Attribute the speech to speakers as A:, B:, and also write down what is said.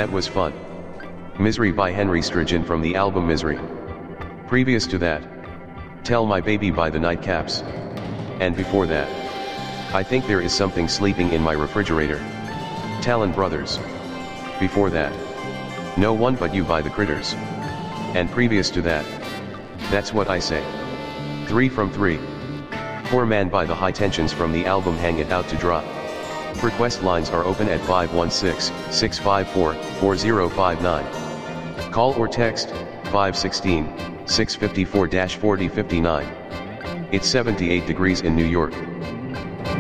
A: That was fun. Misery by Henry Strigan from the album Misery. Previous to that, Tell My Baby by the Nightcaps. And before that, I Think There Is Something Sleeping in My Refrigerator. Talon Brothers. Before that, No One But You by the Critters. And previous to that, That's What I Say. 3 from 3. Poor Man by the High Tensions from the album Hang It Out to Dry. Request lines are open at 516-654-4059. Call or text 516-654-4059. It's 78 degrees in New York.